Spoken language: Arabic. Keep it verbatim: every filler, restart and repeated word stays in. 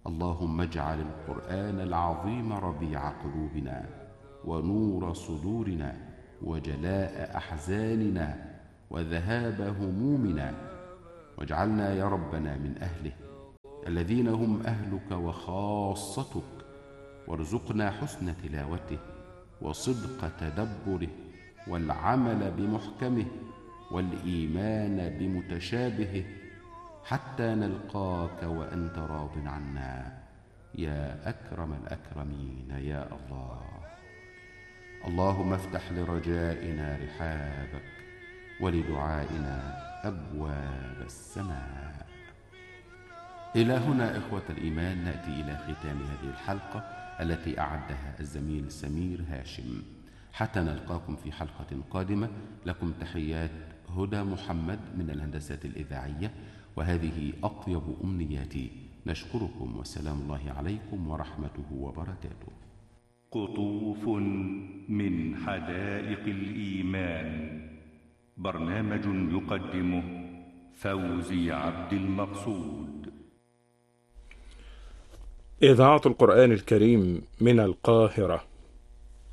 اللهم اجعل القرآن العظيم ربيع قلوبنا ونور صدورنا وجلاء أحزاننا وذهاب همومنا، واجعلنا يا ربنا من أهله الذين هم أهلك وخاصتك، وارزقنا حسن تلاوته وصدق تدبره والعمل بمحكمه والإيمان بمتشابهه حتى نلقاك وأنت راض عنا يا أكرم الأكرمين يا الله. اللهم افتح لرجائنا رحابك ولدعائنا أبواب السماء. إلى هنا إخوة الإيمان نأتي إلى ختام هذه الحلقة التي أعدها الزميل سمير هاشم. حتى نلقاكم في حلقة قادمة، لكم تحيات هدى محمد من الهندسة الإذاعية، وهذه أطيب أمنياتي. نشكركم والسلام الله عليكم ورحمته وبركاته. قطوف من حدائق الإيمان، برنامج يقدمه فوزي عبد المقصود. إذاعة القرآن الكريم من القاهرة.